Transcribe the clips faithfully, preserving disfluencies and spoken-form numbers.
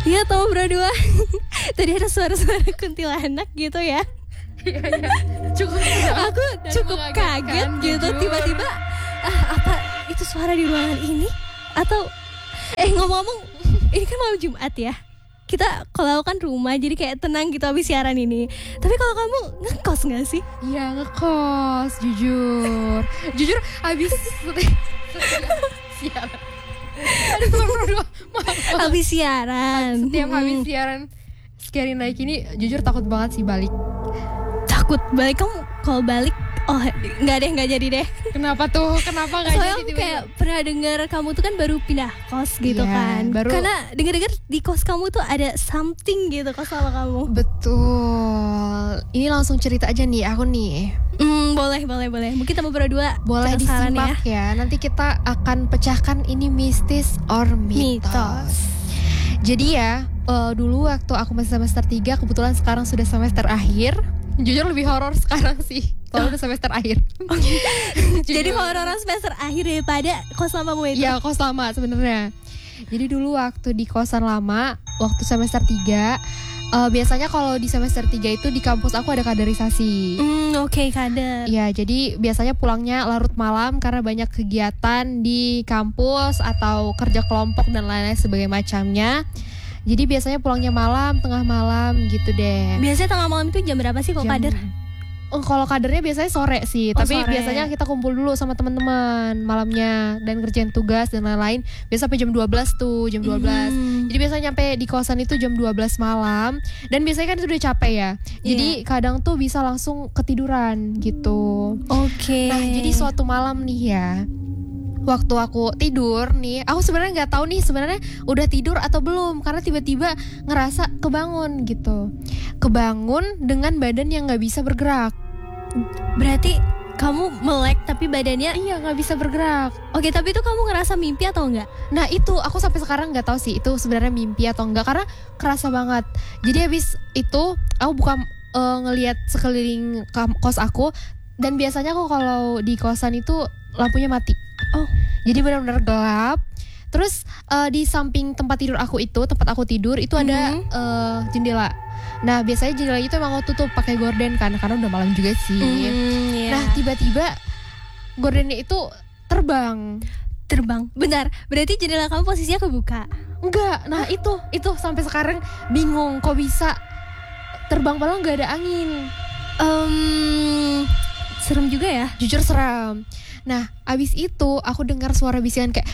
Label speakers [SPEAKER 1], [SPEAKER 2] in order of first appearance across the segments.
[SPEAKER 1] Iya tahu berdua. Tadi ada suara-suara kuntilanak gitu ya.
[SPEAKER 2] Iya iya. Cukup.
[SPEAKER 1] Aku cukup kaget gitu tiba-tiba. Ah, apa itu suara di ruangan ini? Atau eh ngomong-ngomong ini kan malam Jumat ya. Kita kalau kan rumah jadi kayak tenang gitu habis siaran ini. Tapi kalau kamu ngekos nggak sih?
[SPEAKER 2] Iya ngekos, jujur, jujur habis siaran. Aduh, berdua, maaf, maaf.
[SPEAKER 1] Habis siaran.
[SPEAKER 2] Setiap
[SPEAKER 1] Hmm.
[SPEAKER 2] habis siaran Scary Night ini, jujur takut banget sih balik.
[SPEAKER 1] Takut balik kamu kalau balik? Oh nggak deh nggak jadi deh.
[SPEAKER 2] Kenapa tuh? Kenapa nggak
[SPEAKER 1] Soalnya
[SPEAKER 2] jadi
[SPEAKER 1] aku
[SPEAKER 2] tiba-tiba?
[SPEAKER 1] kayak pernah dengar kamu tuh kan baru pindah kos gitu
[SPEAKER 2] Iya,
[SPEAKER 1] kan.
[SPEAKER 2] baru-
[SPEAKER 1] Karena dengar-dengar di kos kamu tuh ada something gitu kos sama kamu.
[SPEAKER 2] Betul. Ini langsung cerita aja nih aku nih.
[SPEAKER 1] Hmm, boleh boleh boleh. Mungkin kita berdua
[SPEAKER 2] Boleh
[SPEAKER 1] penasaran
[SPEAKER 2] disimak ya. Nanti kita akan pecahkan ini mistis or mitos.
[SPEAKER 1] Mitos.
[SPEAKER 2] Jadi ya, eh, dulu waktu aku masih semester tiga, kebetulan sekarang sudah semester akhir. Jujur lebih horor sekarang sih. Kalau udah semester akhir.
[SPEAKER 1] Jadi horor semester akhir daripada kos lamamu itu.
[SPEAKER 2] Iya, kos lama sebenarnya. Jadi dulu waktu di kosan lama, waktu semester tiga, eh, biasanya kalau di semester tiga itu di kampus aku ada kaderisasi.
[SPEAKER 1] Hmm, oke okay, kader.
[SPEAKER 2] Ya, jadi biasanya pulangnya larut malam karena banyak kegiatan di kampus atau kerja kelompok dan lain-lain sebagai macamnya. Jadi biasanya pulangnya malam, tengah malam gitu deh.
[SPEAKER 1] Biasanya tengah malam itu jam berapa sih kok
[SPEAKER 2] Jam-
[SPEAKER 1] kader?
[SPEAKER 2] Oh, kalau kadernya biasanya sore sih,
[SPEAKER 1] Oh,
[SPEAKER 2] tapi
[SPEAKER 1] sore.
[SPEAKER 2] biasanya kita kumpul dulu sama teman-teman malamnya dan kerjain tugas dan lain-lain. Biasa sampai jam dua belas tuh, jam dua belas.
[SPEAKER 1] Hmm.
[SPEAKER 2] Jadi biasanya nyampe di kosan itu jam dua belas malam dan biasanya kan itu udah capek ya. Jadi kadang tuh bisa langsung ketiduran gitu.
[SPEAKER 1] Oke.
[SPEAKER 2] Nah, jadi suatu malam nih ya, waktu aku tidur nih, aku sebenarnya nggak tahu nih sebenarnya udah tidur atau belum karena tiba-tiba ngerasa kebangun gitu, kebangun dengan badan yang nggak bisa bergerak.
[SPEAKER 1] Berarti kamu melek tapi badannya.
[SPEAKER 2] Iya, nggak bisa bergerak.
[SPEAKER 1] Oke, tapi itu kamu ngerasa mimpi atau enggak?
[SPEAKER 2] Nah itu aku sampai sekarang nggak tahu sih itu sebenarnya mimpi atau enggak karena kerasa banget. Jadi habis itu aku buka eh, ngelihat sekeliling kam- kos aku dan biasanya aku kalau di kosan itu lampunya mati.
[SPEAKER 1] Oh,
[SPEAKER 2] Jadi benar-benar gelap. Terus eh, di samping tempat tidur aku itu, tempat aku tidur itu ada
[SPEAKER 1] Mhm.
[SPEAKER 2] eh, jendela. Nah biasanya jendela itu emang aku tutup pakai gorden kan karena udah malam juga sih.
[SPEAKER 1] Hmm, iya.
[SPEAKER 2] Nah tiba-tiba gordennya itu terbang.
[SPEAKER 1] Terbang. Bentar, berarti jendela kamu posisinya kebuka.
[SPEAKER 2] Enggak, nah itu itu sampai sekarang bingung kok bisa terbang padahal nggak ada angin.
[SPEAKER 1] Em, serem juga ya.
[SPEAKER 2] Jujur seram. Nah, abis itu aku dengar suara bisikan kayak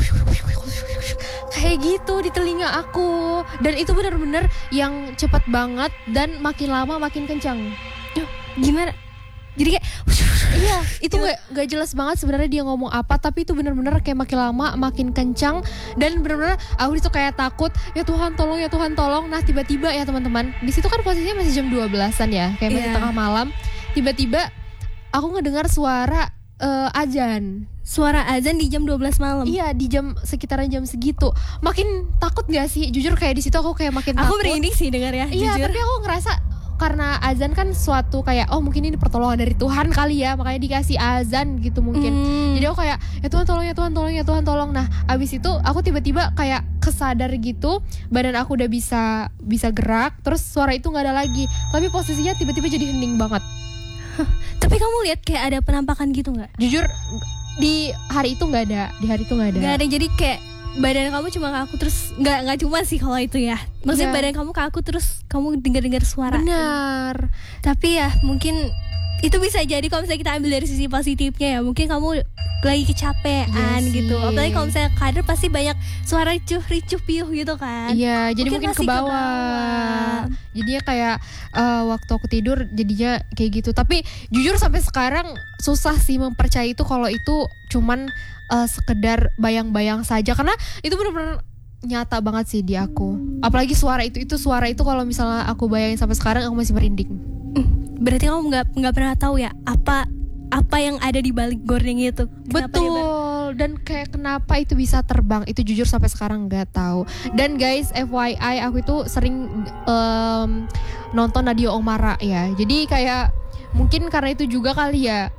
[SPEAKER 2] kayak gitu di telinga aku dan itu benar-benar yang cepat banget dan makin lama makin kencang.
[SPEAKER 1] Gimana? Jadi kayak
[SPEAKER 2] Iya, itu nggak nggak jelas banget sebenarnya dia ngomong apa, tapi itu benar-benar kayak makin lama makin kencang dan benar-benar aku itu kayak takut, ya Tuhan tolong, ya Tuhan tolong. Nah tiba-tiba ya teman-teman, di situ kan posisinya masih jam dua belasan ya, kayak masih
[SPEAKER 1] Iya.
[SPEAKER 2] tengah malam. Tiba-tiba aku ngedengar suara eh, azan.
[SPEAKER 1] suara azan di jam dua belas malam.
[SPEAKER 2] Iya, di jam sekitaran jam segitu. Makin takut gak sih? Jujur kayak di situ aku kayak makin
[SPEAKER 1] Aku
[SPEAKER 2] takut.
[SPEAKER 1] merinding sih dengar ya,
[SPEAKER 2] Iya,
[SPEAKER 1] jujur.
[SPEAKER 2] tapi aku ngerasa karena azan kan suatu kayak oh mungkin ini pertolongan dari Tuhan kali ya, makanya dikasih azan gitu mungkin.
[SPEAKER 1] Hmm.
[SPEAKER 2] Jadi aku kayak ya Tuhan tolong, ya Tuhan tolong, ya Tuhan tolong. Nah abis itu aku tiba-tiba kayak kesadar gitu, badan aku udah bisa bisa gerak, terus suara itu nggak ada lagi, tapi posisinya tiba-tiba jadi hening banget.
[SPEAKER 1] Tapi kamu lihat kayak ada penampakan gitu nggak?
[SPEAKER 2] Jujur di hari itu nggak ada, di hari itu nggak ada.
[SPEAKER 1] Nggak ada, jadi kayak badan kamu cuma kaku terus nggak nggak cuma sih kalau itu ya. Maksudnya
[SPEAKER 2] Iya.
[SPEAKER 1] badan kamu kaku terus kamu dengar-dengar suara.
[SPEAKER 2] Benar.
[SPEAKER 1] Tapi ya mungkin itu bisa jadi kalau misalnya kita ambil dari sisi positifnya ya, mungkin kamu lagi kecapean
[SPEAKER 2] Iya sih.
[SPEAKER 1] gitu. Apalagi kalau misalnya kader pasti banyak suara ricuh ricuh piuh gitu kan.
[SPEAKER 2] Iya, jadi mungkin,
[SPEAKER 1] masih
[SPEAKER 2] ke bawah. Jadinya kayak eh, waktu aku tidur jadinya kayak gitu. Tapi jujur sampai sekarang susah sih mempercayai itu kalau itu cuman eh, sekedar bayang-bayang saja karena itu benar-benar nyata banget sih di aku. Apalagi suara itu itu suara itu kalau misalnya aku bayangin sampai sekarang aku masih merinding.
[SPEAKER 1] Berarti kamu nggak nggak pernah tahu ya apa apa yang ada di balik gorden itu. Kenapa dia ber-
[SPEAKER 2] Betul. Dan kayak kenapa itu bisa terbang, itu jujur sampai sekarang nggak tahu. Dan guys, F Y I aku itu sering em, nonton Nadia Oomara ya. Jadi kayak mungkin karena itu juga kali ya,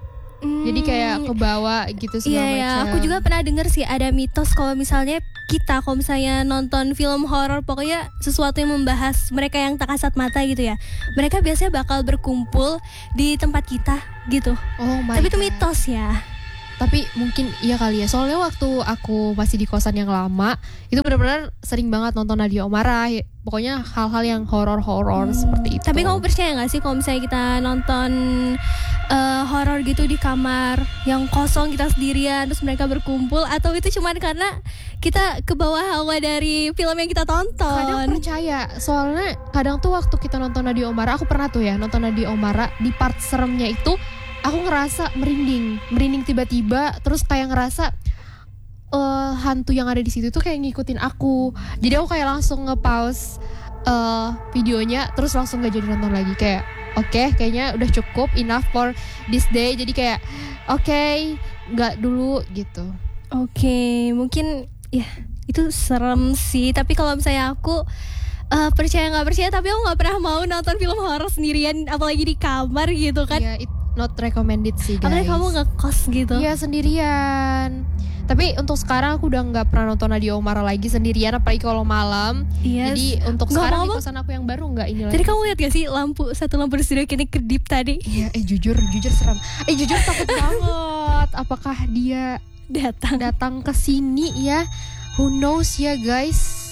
[SPEAKER 1] Hmm.
[SPEAKER 2] Jadi kayak kebawa gitu segala
[SPEAKER 1] Iya
[SPEAKER 2] macam.
[SPEAKER 1] ya, aku juga pernah denger sih ada mitos kalau misalnya kita kalau misalnya nonton film horor, pokoknya sesuatu yang membahas mereka yang tak kasat mata gitu ya, mereka biasanya bakal berkumpul di tempat kita gitu.
[SPEAKER 2] Oh my
[SPEAKER 1] Tapi itu
[SPEAKER 2] God.
[SPEAKER 1] mitos ya.
[SPEAKER 2] Tapi mungkin iya kali ya. Soalnya waktu aku masih di kosan yang lama, itu benar-benar sering banget nonton Nadia Oomara. Ya, pokoknya hal-hal yang horor-horor
[SPEAKER 1] Hmm.
[SPEAKER 2] seperti itu.
[SPEAKER 1] Tapi kamu percaya gak sih kalau misalnya kita nonton uh, horor gitu di kamar yang kosong, kita sendirian, terus mereka berkumpul, atau itu cuma karena kita ke bawah hawa dari film yang kita tonton?
[SPEAKER 2] Kadang percaya, soalnya kadang tuh waktu kita nonton Nadia Oomara, aku pernah tuh ya nonton Nadia Oomara, di part seremnya itu aku ngerasa merinding, merinding tiba-tiba, terus kayak ngerasa uh, hantu yang ada di situ tuh kayak ngikutin aku. Jadi aku kayak langsung nge-pause uh, videonya, terus langsung gak jadi nonton lagi. Kayak oke, okay, kayaknya udah cukup, enough for this day. Jadi kayak oke, okay, nggak dulu gitu.
[SPEAKER 1] Oke, okay, mungkin ya itu serem sih. Tapi kalau misalnya aku uh, percaya nggak percaya, tapi aku nggak pernah mau nonton film horor sendirian, apalagi di kamar gitu kan.
[SPEAKER 2] Iya, it not recommended sih guys.
[SPEAKER 1] Apalagi kamu ngekos gitu.
[SPEAKER 2] Iya, sendirian. Tapi untuk sekarang aku udah nggak pernah nonton Nadia Oomara lagi sendirian, apalagi kalau malam.
[SPEAKER 1] Yes.
[SPEAKER 2] Jadi untuk
[SPEAKER 1] Nggak
[SPEAKER 2] sekarang
[SPEAKER 1] mau,
[SPEAKER 2] di kosan aku yang baru nggak ini lagi.
[SPEAKER 1] Tadi kamu lihat gak sih lampu satu lampu di studio kini kedip tadi?
[SPEAKER 2] Iya, eh jujur, jujur serem. Eh jujur takut banget. Apakah dia
[SPEAKER 1] Datang.
[SPEAKER 2] datang ke sini ya? Who knows ya guys.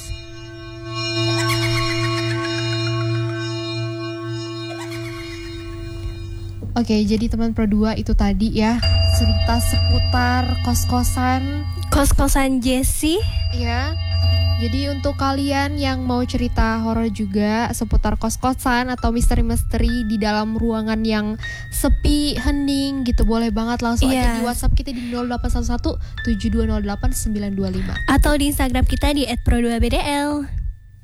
[SPEAKER 2] Oke, jadi teman Pro dua itu tadi ya cerita seputar kos-kosan.
[SPEAKER 1] Kos-kosan Jessie.
[SPEAKER 2] Ya. Jadi untuk kalian yang mau cerita horor juga seputar kos-kosan atau misteri-misteri di dalam ruangan yang sepi, hening gitu, boleh banget langsung
[SPEAKER 1] Iya.
[SPEAKER 2] aja di WhatsApp kita di nol delapan satu satu tujuh dua nol delapan sembilan dua lima.
[SPEAKER 1] Atau di Instagram kita di et pro dua b d l.